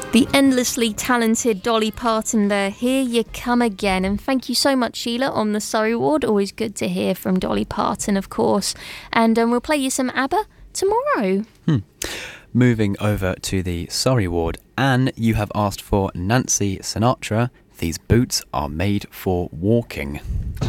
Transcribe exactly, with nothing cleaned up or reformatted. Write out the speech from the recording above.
The endlessly talented Dolly Parton there. Here You Come Again. And thank you so much, Sheila, on the Surrey Ward. Always good to hear from Dolly Parton, of course. And um, we'll play you some ABBA tomorrow. Hmm. Moving over to the Surrey Ward. Anne, you have asked for Nancy Sinatra. These boots are made for walking.